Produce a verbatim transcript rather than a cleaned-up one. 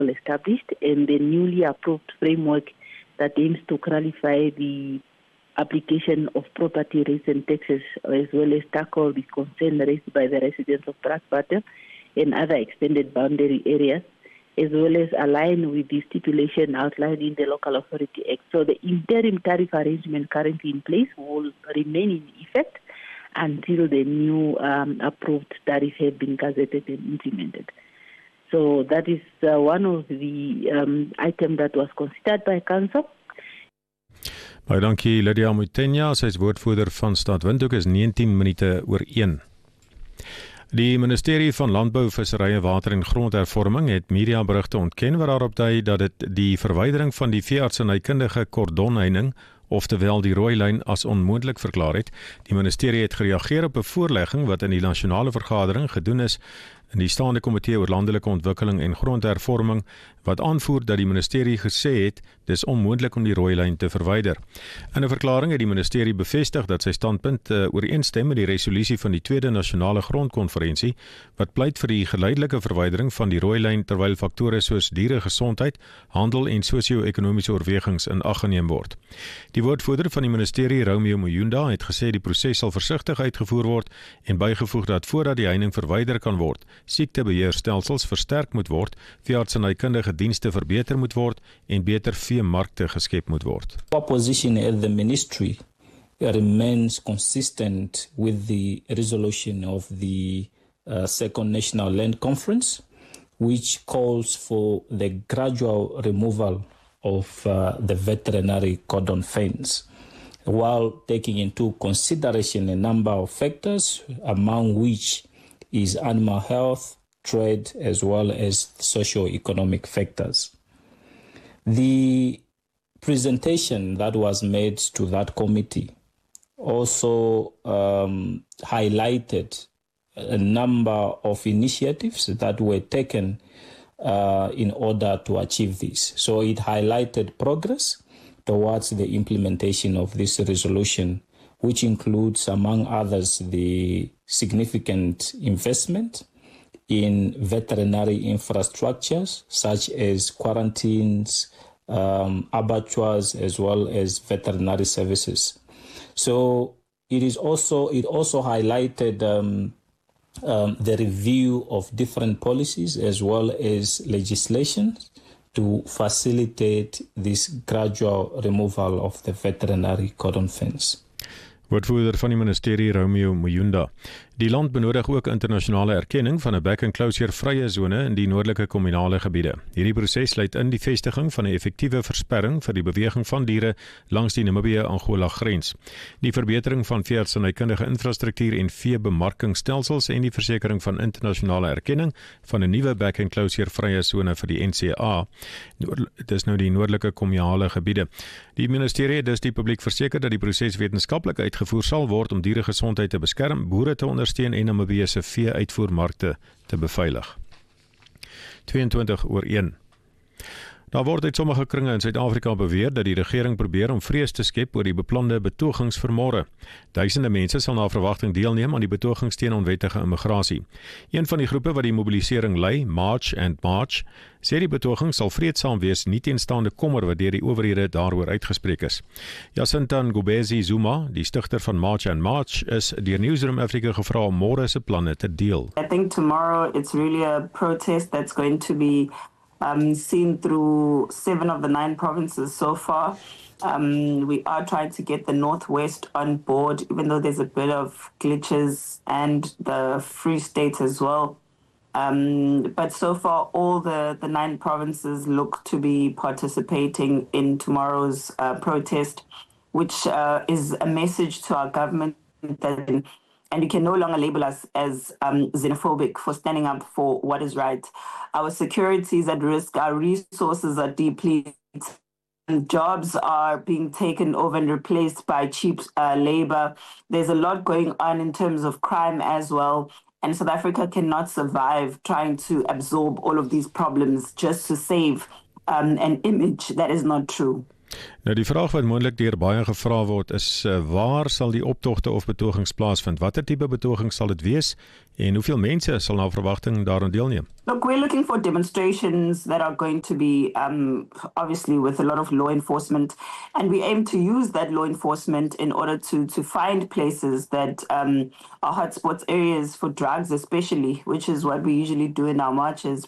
established, and the newly approved framework that aims to clarify the application of property rates and taxes, as well as tackle the concern raised by the residents of Brakwater and other extended boundary areas, as well as align with the stipulation outlined in the Local Authority Act. So the interim tariff arrangement currently in place will remain in effect until the new um, approved tariff have been gazetted and implemented. So that is uh, one of the um, items that was considered by Council. Baie dankie Lydia Mutenya, sy is woordvoerder van Stad Windhoek, is negentien minute oor een. Die Ministerie van Landbou, Visserye, Water en Grondhervorming het mediaberigte ontken wat daarop dui dat dit die verwydering van die veeartsenykundige kordonheining, oftewel die rooi lyn, as onmoontlik verklaar het. Die ministerie het gereageer op 'n voorlegging wat in die nasionale vergadering gedoen is in die staande komitee oor landelike ontwikkeling en grondhervorming, wat aanvoer dat die ministerie gesê het dis onmoontlik om die rooi lyn te verwyder. In 'n verklaring het die ministerie bevestig dat sy standpunt uh, ooreenstem met die resolusie van die Tweede Nasionale Grondkonferensie wat pleit vir die geleidelike verwydering van die rooi lyn terwyl faktore soos dieregesondheid, handel en sosio-ekonomiese oorwegings in ag geneem word. Die woordvoerder van die ministerie, Romeo Muyunda, het gesê die proses sal versigtig uitgevoer word en bygevoeg dat voordat die heining verwyder kan word, siektebeheerstelsels versterk moet word, veeartsenykundige dienste verbeter moet word en beter veemarkte geskep moet word. Our position at the ministry remains consistent with the resolution of the uh, Second National Land Conference, which calls for the gradual removal of uh, the veterinary cordon fence, while taking into consideration a number of factors, among which is animal health, trade, as well as socio-economic factors. The presentation that was made to that committee also um, highlighted a number of initiatives that were taken uh, in order to achieve this. So it highlighted progress towards the implementation of this resolution, which includes, among others, the significant investment in veterinary infrastructures, such as quarantines, um, abattoirs, as well as veterinary services. So it is also it also highlighted um, um, the review of different policies as well as legislation to facilitate this gradual removal of the veterinary cordon fence. Woordvoerder van die ministerie, Romeo Muyunda. Die land benodig ook internasionale erkenning van 'n back-enclosure vrye sone in die noordelike kommunale gebiede. Hierdie proses sluit in die vestiging van 'n effektiewe versperring vir die beweging van diere langs die Namibië-Angola grens, die verbetering van veeartsenykundige infrastruktuur en veebemarkingstelsels en die versekering van internasionale erkenning van 'n nuwe back-enclosure vrye sone vir die N C A. Dit is nou die noordelike kommunale gebiede. Die ministerie het dus die publiek verseker dat die proses wetenskaplik uitgevoer sal word om dieregesondheid te beskerm, boere te ondersteun en Namibië se vee-uitvoermarkte te beveilig. tweeëntwintig oor een. Daar word uit sommige kringe in Suid-Afrika beweer dat die regering probeer om vrees te skep oor die beplande betogings vir môre. Duisende mense sal na verwagting deelneem aan die betogings teen onwettige immigrasie. Een van die groepe wat die mobilisering lei, March and March, sê die betoging sal vreedsaam wees, nie teenstaande kommer wat deur die owerhede daaroor uitgespreek is. Jacinta Ngubezi Zuma, die stigter van March and March, is deur Newsroom Africa gevra om môre se planne te deel. I think tomorrow it's really a protest that's going to be Um, seen through seven of the nine provinces so far. Um, we are trying to get the Northwest on board, even though there's a bit of glitches, and the Free State as well. Um, but so far, all the, the nine provinces look to be participating in tomorrow's uh, protest, which uh, is a message to our government that, and you can no longer label us as um, xenophobic for standing up for what is right. Our security is at risk, our resources are depleted, and jobs are being taken over and replaced by cheap uh, labor. There's a lot going on in terms of crime as well, and South Africa cannot survive trying to absorb all of these problems just to save um, an image that is not true. Nou die vraag wat moontlik deur baie gevra word is uh, waar sal die optogte of betogings plaasvind? Watter tipe betogings sal dit wees en hoeveel mense sal na verwagting daaraan deelneem? Look, we're looking for demonstrations that are going to be um, obviously with a lot of law enforcement, and we aim to use that law enforcement in order to to find places that um, are hotspots areas for drugs especially, which is what we usually do in our marches.